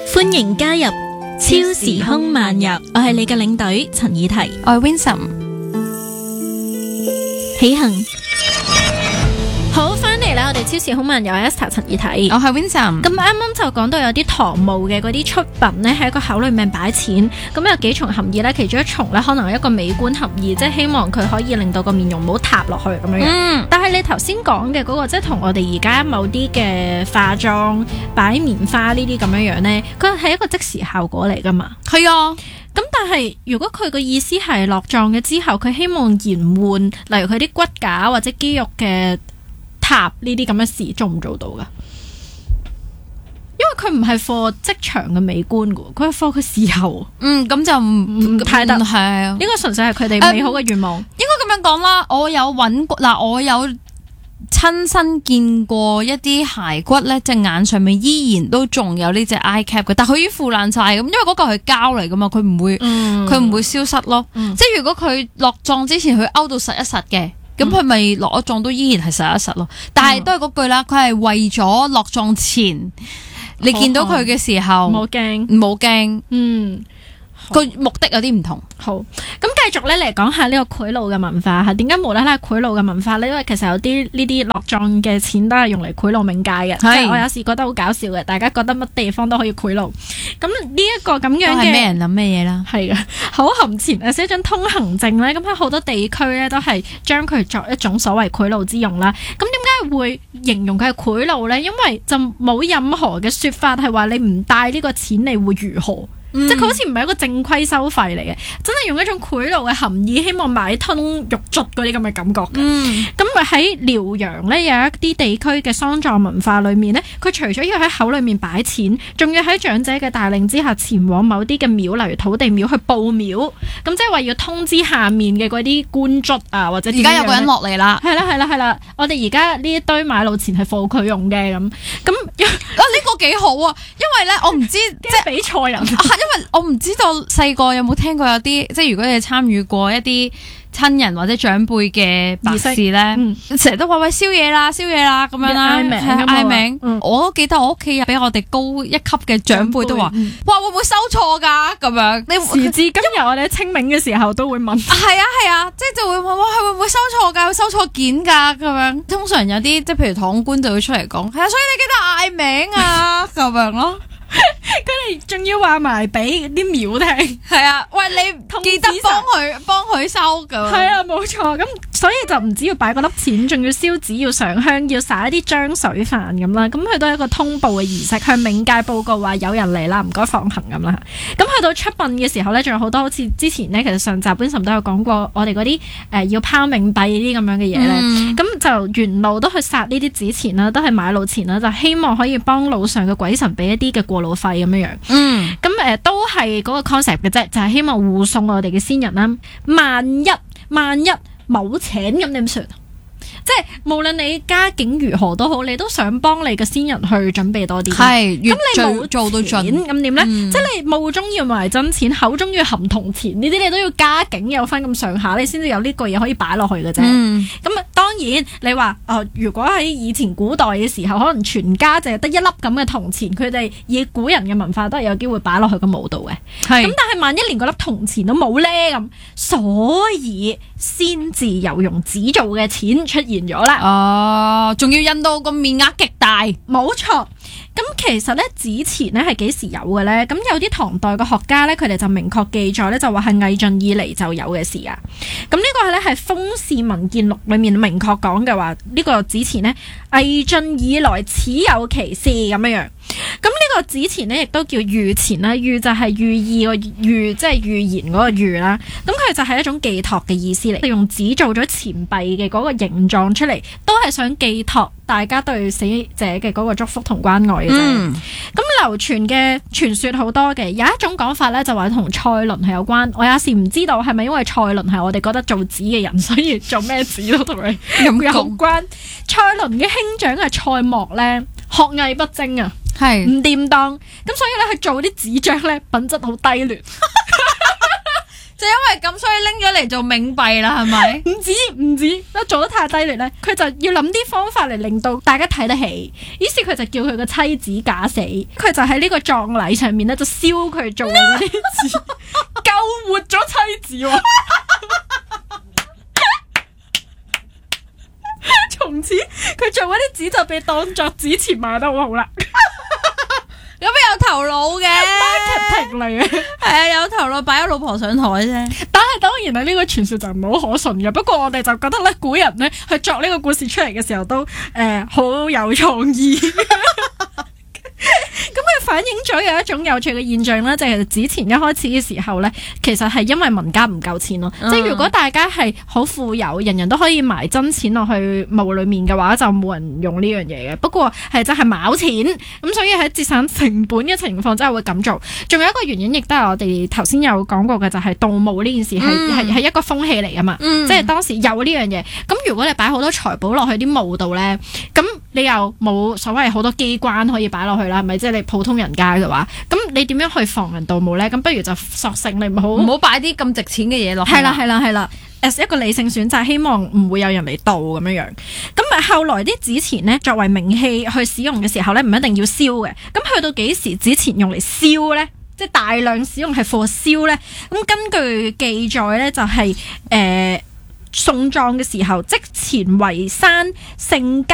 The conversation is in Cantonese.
歡迎加入超時空漫遊，我係你嘅領隊陳以緹， 我係 Winsome。 起行。好，翻嚟啦！我哋超時空漫遊 Esther 陳以緹， 我係 Winsome。 咁啱啱就講到有啲唐墓嘅嗰啲出品呢，喺一個口裏面擺錢，咁有幾重含義呢？其中一重呢，可能係一個美觀含義，即係希望佢可以令到個面容唔好塌落去咁樣樣。但係你頭先講嘅嗰個，即係同我哋而家某啲嘅化妝擺棉花呢啲咁樣樣呢，佢係一個即時效果嚟噶嘛？ 係啊。 咁但係如果佢個意思係落葬嘅之後，佢希望延緩，例如佢啲骨架或者肌肉嘅塌呢啲咁嘅事，做唔做到噶？因為佢唔係貨職場嘅美觀噶，佢係貨佢事後。咁就唔太得。係啊，呢個純粹係佢哋美好嘅願望。 應該咁樣講啦，我有揾過嗱，我有親身見過一啲骸骨咧，隻眼上面依然都仲有呢隻 eye cap 嘅，但佢已經腐爛晒咁，因為嗰個係膠嚟噶嘛，佢唔會消失咯。即係如果佢落葬之前佢勾到實一實嘅，咁佢咪落咗葬都依然係實一實咯。但係都係嗰句啦，佢係為咗落葬前，你見到佢嘅時候冇驚，個目的有啲唔同。 好，咁繼續咧嚟講下呢個賄賂嘅文化嚇。點解無啦啦賄賂嘅文化咧？因為其實有啲呢啲落葬嘅錢都係用嚟賄賂冥界嘅。即係我有時覺得好搞笑嘅，大家覺得乜地方都可以賄賂。咁呢一個咁樣嘅係咩人諗咩嘢啦？ 係嘅，口含錢係一張通行證咧。咁喺好多地區咧都係將佢作一種所謂賄賂之用啦。咁點解會形容佢係賄賂咧？因為就冇任何嘅説法係話你唔帶呢個錢你會如何。即係佢好似唔係一個正規收費嚟嘅，真係用一種賄賂嘅含義，希望買通肉粥嗰啲咁嘅感覺嘅。咁咪喺遼陽呢，有一啲地區嘅喪葬文化裏面呢，佢除咗要喺口裏面擺錢，仲要喺長者嘅帶領之下前往某啲嘅廟，例如土地廟去報廟。咁即係話要通知下面嘅嗰啲官卒啊，或者而家有個人落嚟啦。 係啦，我哋而家呢一堆買路錢係貨佢用嘅咁。 呢個幾好啊，因為咧我唔知即係俾錯人。 因為我唔知道細個有冇聽過有啲，即係如果你參與過一啲親人或者長輩嘅白事咧，成日都話喂宵夜啦咁樣啦，嗌名。我都記得我屋企比我哋高一級嘅長輩都話，哇會唔會收錯㗎咁樣？你時至今日我哋喺清明嘅時候都會問。 係啊，即係就會問哇係會唔會收錯㗎？會收錯件㗎咁樣。通常有啲即係譬如堂官就會出嚟講，係啊，所以你記得嗌名啊咁樣咯。 佢哋仲要話埋俾啲廟聽， 係啊，喂你記得幫佢收噶， 係啊冇錯，咁所以就唔止要擺嗰粒錢，仲要燒紙，要上香，要撒一啲漿水飯咁啦，咁佢都係一個通報嘅儀式，向冥界報告話有人嚟啦，唔該放行咁啦。咁去到出殯嘅時候咧，仲有好多好似之前咧，其實上集Winsome都有講過，我哋嗰啲要拋冥幣呢啲咁樣嘅嘢咧，咁就沿路都去撒呢啲紙錢啦，都係買路錢啦，就希望可以幫路上嘅鬼神俾一啲嘅過路費咁樣樣。咁都係嗰個 concept 嘅啫，就係希望護送我哋嘅先人啦。萬一冇錢咁點算？即係無論你家境如何都好，你都想幫你嘅先人去準備多啲。係，咁你冇做到盡，咁點咧？即係你墓中要埋真錢，口中要含銅錢，呢啲你都要家境有翻咁上下，你先至有呢個嘢可以擺落去嘅啫。咁當然你話如果喺以前古代嘅時候，可能全家淨係得一粒咁嘅銅錢，佢哋以古人嘅文化都係有機會擺落去個墓度嘅。咁但係萬一連嗰粒銅錢都冇咧咁，所以先至有用紙做嘅錢出現咗啦。 仲要印到個面額極大， 冇錯。咁其實咧紙錢咧係幾時有嘅咧？咁有啲唐代嘅學家咧，佢哋就明確記載咧，就話係魏晉以嚟就有嘅事啊。咁呢個咧係《封氏文件錄》裏面明確講嘅話，呢個紙錢咧魏晉以來始有其事咁樣樣。咁呢個紙錢咧亦都叫預錢啦，預就係寓意個預，即係預言嗰個預啦。咁佢就係一種寄託嘅意思嚟，用紙做咗錢幣嘅嗰個形狀出嚟，都係想寄託大家對死者嘅嗰個祝福同關愛嘅啫。咁流傳嘅傳說好多嘅，有一種講法咧就話同蔡倫係有關。我有時唔知道係咪因為蔡倫係我哋覺得做紙嘅人，所以做咩紙都同佢有關。蔡倫嘅兄長係蔡邈咧，學藝不精啊，係唔掂當，咁所以咧佢做啲紙張咧品質好低劣。 就因為咁，所以拎咗嚟做冥幣啦，係咪？ 唔止，都做得太低劣咧，佢就要諗啲方法嚟令到大家睇得起，於是佢就叫佢個妻子假死，佢就喺呢個葬禮上面咧就燒佢做嘅嗰啲紙，救活咗妻子喎。從此佢做嗰啲紙就被當作紙錢賣得好好啦。 咁有頭腦嘅 marketing 嚟嘅， 係啊，有頭腦擺咗老婆上台啫。 但係當然啦，呢個傳說就唔係好可信嘅。不過我哋就覺得咧，古人咧去作呢個故事出嚟嘅時候都好有創意。咁佢反映咗有一種有趣嘅現象啦，就係紙錢一開始嘅時候咧，其實係因為民間唔夠錢咯。即係如果大家係好富有，人人都可以埋真錢落去墓裏面嘅話，就冇人用呢樣嘢嘅。不過係真係卯錢，咁所以喺節省成本嘅情況之下會咁做。仲有一個原因，亦都係我哋頭先有講過嘅，就係盜墓呢件事係一個風氣嚟噶嘛。即係當時有呢樣嘢。咁如果你擺好多財寶落去啲墓度咧，咁你又冇所謂好多機關可以擺落去啦，係咪？即係你普通人家嘅話，咁你點樣去防人盜墓咧？咁不如就索性你唔好擺啲咁值錢嘅嘢落去。係啦。as 一個理性選擇，希望唔會有人嚟盜咁樣樣。咁啊，後來啲紙錢咧作為冥器去使用嘅時候咧，唔一定要燒嘅。咁去到幾時紙錢用嚟燒咧？即係大量使用係貨燒咧？咁根據記載咧，就係送葬嘅時候，即錢為山，盛家